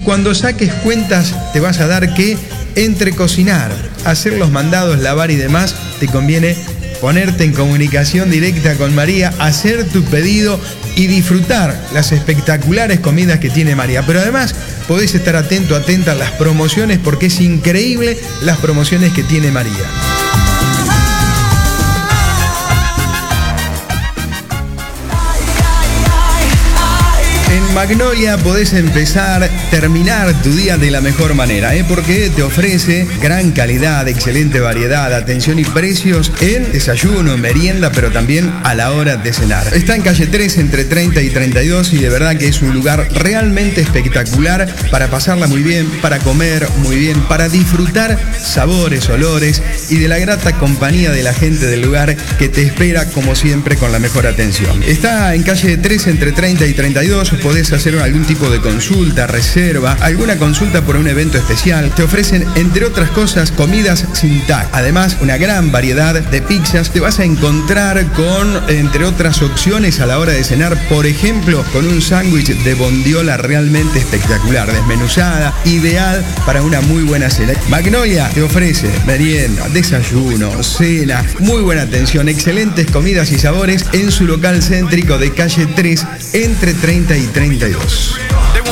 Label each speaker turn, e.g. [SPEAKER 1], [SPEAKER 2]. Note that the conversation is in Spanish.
[SPEAKER 1] cuando saques cuentas te vas a dar que entre cocinar, hacer los mandados, lavar y demás, te conviene ponerte en comunicación directa con María, hacer tu pedido y disfrutar las espectaculares comidas que tiene María. Pero además podés estar atento, atenta a las promociones, porque es increíble las promociones que tiene María. En Magnolia podés terminar tu día de la mejor manera, porque te ofrece gran calidad, excelente variedad, atención y precios en desayuno, merienda, pero también a la hora de cenar. Está en calle 3, entre 30 y 32, y de verdad que es un lugar realmente espectacular para pasarla muy bien, para comer muy bien, para disfrutar sabores, olores y de la grata compañía de la gente del lugar que te espera como siempre con la mejor atención. Está en calle 3, entre 30 y 32, podés hacer algún tipo de consulta, reserva, alguna consulta por un evento especial. Te ofrecen, entre otras cosas, comidas sin TAC. Además, una gran variedad de pizzas. Te vas a encontrar con, entre otras opciones, a la hora de cenar, por ejemplo, con un sándwich de bondiola realmente espectacular, desmenuzada, ideal para una muy buena cena. Magnolia te ofrece merienda, desayuno, cena, muy buena atención, excelentes comidas y sabores en su local céntrico de calle 3, entre 30 y 32.